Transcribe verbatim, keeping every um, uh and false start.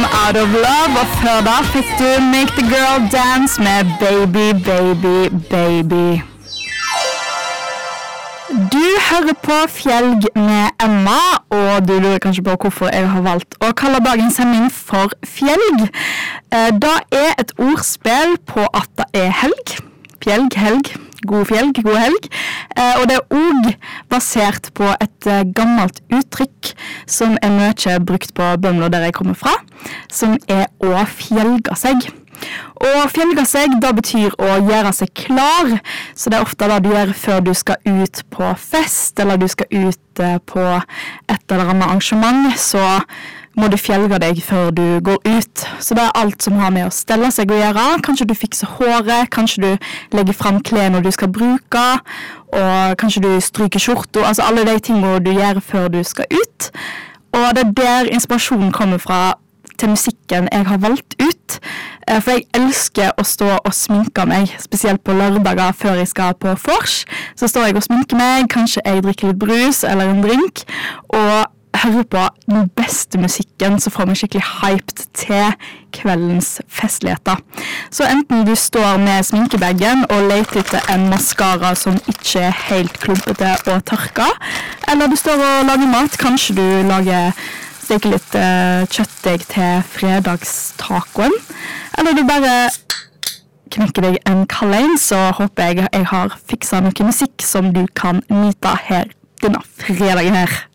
I'm out of love, og før da fikk du Make the Girl Dance med Baby, Baby, Baby. Du hører på Fjelg med Emma, og du lurer kanskje på hvorfor jeg har valgt å kalle dagens sending for Fjelg. Da er et ordspill på at det er helg. Fjelg, helg. God fjelg, god helg. Eh, og det er også basert på et eh, gammelt uttrykk som er mye brukt på Bømlo der jeg kommer fra, som er å fjelga seg. Og fjelga seg, da betyr å gjøre seg klar, så det er ofte det du gjør før du skal ut på fest, eller du skal ut eh, på et eller annet arrangement, så må du fjelge deg før du går ut. Så det er alt som har med å stelle seg å gjøre. Kanskje du fikser håret, kanskje du legger frem klærne du skal bruke, og kanskje du stryker skjorta, altså alle de tingene du gjør før du skal ut. Og det er der inspirasjonen kommer fra til musikken jeg har valgt ut. For jeg elsker å stå og sminke meg, spesielt på lørdager før jeg skal på vors. Så står jeg og sminker meg, kanskje jeg drikker litt brus eller en drink, og hører på den beste musikken, så får vi skikkelig hyped til kveldens festligheter. Så enten du står med sminkebagen og leter etter en mascara som ikke er helt klumpete og tørka, eller du står og lager mat, kanskje du lager steker litt uh, kjøttdeig til fredagstacoen, eller du bare knekker deg en kalein, så håper jeg jeg har fikset noe musikk som du kan nyte her denne fredagen her.